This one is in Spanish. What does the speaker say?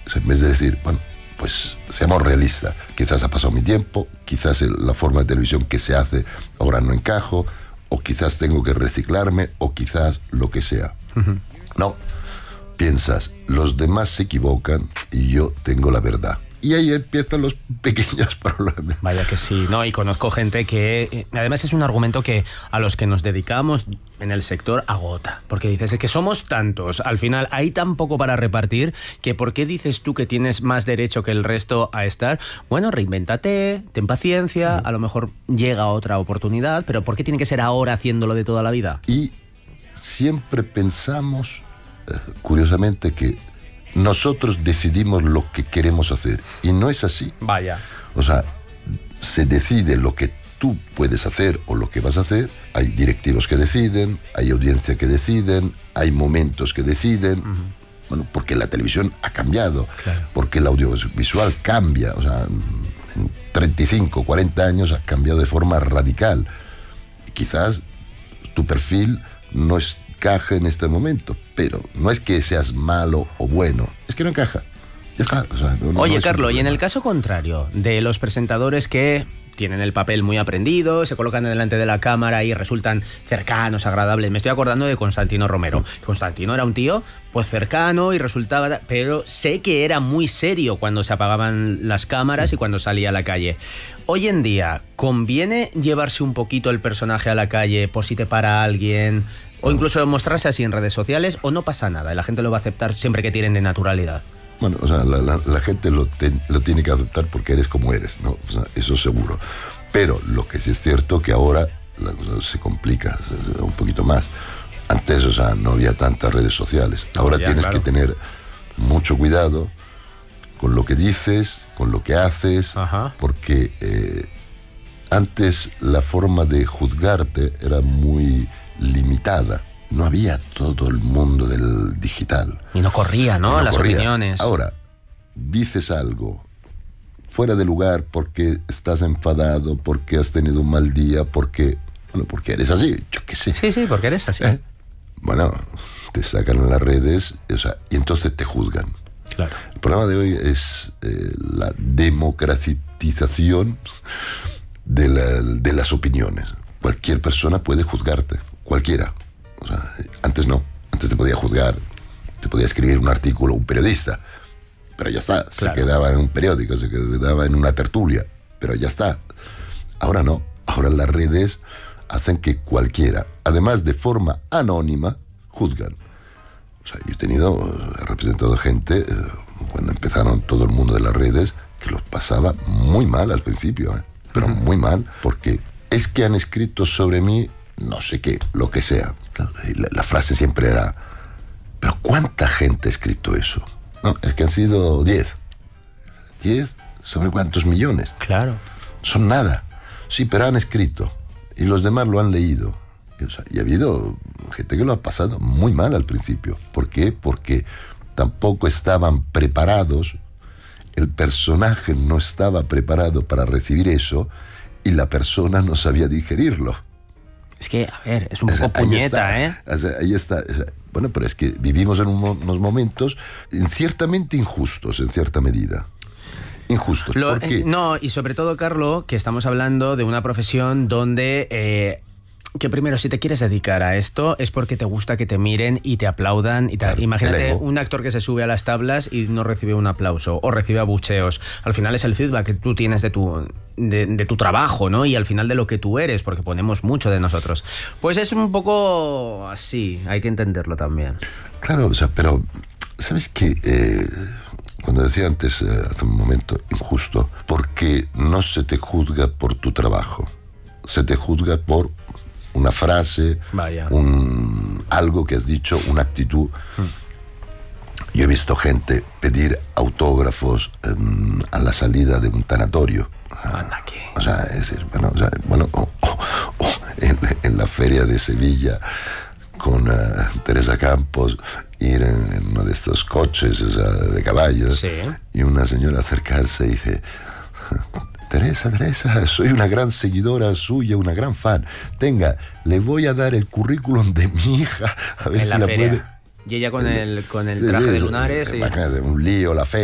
En vez de decir, bueno, pues seamos realistas, quizás ha pasado mi tiempo, quizás la forma de televisión que se hace ahora no encajo, o quizás tengo que reciclarme, o quizás lo que sea. No, piensas, los demás se equivocan y yo tengo la verdad. Y ahí empiezan los pequeños problemas. Vaya que sí, ¿no? Y conozco gente que... además es un argumento que a los que nos dedicamos en el sector agota. Porque dices, es que somos tantos, al final hay tan poco para repartir, que ¿por qué dices tú que tienes más derecho que el resto a estar? Bueno, reinvéntate, ten paciencia, a lo mejor llega otra oportunidad, pero ¿por qué tiene que ser ahora haciéndolo de toda la vida? Y siempre pensamos, curiosamente, que nosotros decidimos lo que queremos hacer, y no es así. Vaya. O sea, se decide lo que tú puedes hacer o lo que vas a hacer. Hay directivos que deciden, hay audiencia que deciden, hay momentos que deciden. Bueno, porque la televisión ha cambiado, claro, porque el audiovisual cambia. O sea, en 35, 40 años ha cambiado de forma radical. Y quizás tu perfil no encaja en este momento, pero no es que seas malo o bueno, es que no encaja. Ya está. O sea, Oye, Carlos, y en el caso contrario, de los presentadores que tienen el papel muy aprendido, se colocan delante de la cámara y resultan cercanos, agradables. Me estoy acordando de Constantino Romero. Constantino era un tío pues cercano y resultaba... pero sé que era muy serio cuando se apagaban las cámaras y cuando salía a la calle. Hoy en día, ¿conviene llevarse un poquito el personaje a la calle por si te para alguien? O incluso mostrarse así en redes sociales, o no pasa nada, y la gente lo va a aceptar siempre que tiren de naturalidad. Bueno, o sea, la gente lo tiene que aceptar porque eres como eres, ¿no? O sea, eso seguro. Pero lo que sí es cierto que ahora la cosa se complica un poquito más. Antes, o sea, no había tantas redes sociales. Ahora ya, tienes, claro, que tener mucho cuidado con lo que dices, con lo que haces, porque antes la forma de juzgarte era muy limitada. No había todo el mundo del digital. Y no corría, ¿no? Las opiniones. Ahora, dices algo fuera de lugar porque estás enfadado, porque has tenido un mal día, porque eres así, yo qué sé. Sí, porque eres así. Bueno, te sacan en las redes, o sea, y entonces te juzgan. Claro. El problema de hoy es la democratización de las opiniones. Cualquier persona puede juzgarte, cualquiera. O sea, antes no, antes te podía juzgar, te podía escribir un artículo un periodista, pero ya está, claro, se quedaba en un periódico, se quedaba en una tertulia, pero ya está. Ahora no, ahora las redes hacen que cualquiera, además de forma anónima, juzgan. O sea, yo he representado gente, cuando empezaron todo el mundo de las redes, que los pasaba muy mal al principio, pero muy mal, porque es que han escrito sobre mí no sé qué, lo que sea. La frase siempre era, ¿pero cuánta gente ha escrito eso? No, es que han sido 10. ¿10? ¿Sobre cuántos millones? Claro. Son nada. Sí, pero han escrito. Y los demás lo han leído. O sea, y ha habido gente que lo ha pasado muy mal al principio. ¿Por qué? Porque tampoco estaban preparados. El personaje no estaba preparado para recibir eso y la persona no sabía digerirlo. Es que, a ver, es un poco puñeta, ¿eh? O sea, ahí está. Bueno, pero es que vivimos en unos momentos ciertamente injustos, en cierta medida. Injustos. ¿Por qué? No, y sobre todo, Carlos, que estamos hablando de una profesión donde... que primero, si te quieres dedicar a esto, es porque te gusta que te miren y te aplaudan. Y claro, imagínate un actor que se sube a las tablas y no recibe un aplauso o recibe abucheos. Al final es el feedback que tú tienes de tu trabajo, ¿no? Y al final de lo que tú eres, porque ponemos mucho de nosotros. Pues es un poco así, hay que entenderlo también. Claro, o sea, pero ¿sabes qué? Cuando decía antes, hace un momento, injusto, porque no se te juzga por tu trabajo, se te juzga por una frase, algo que has dicho, una actitud. Yo he visto gente pedir autógrafos a la salida de un tanatorio. O sea, es decir, en la feria de Sevilla con Teresa Campos, ir en uno de estos coches, o sea, de caballos, sí, y una señora acercarse y dice: Teresa, soy una gran seguidora suya, una gran fan. Tenga, le voy a dar el currículum de mi hija, a ver si la puede... Y ella con el traje de lunares. Imagínate, un lío, la feria.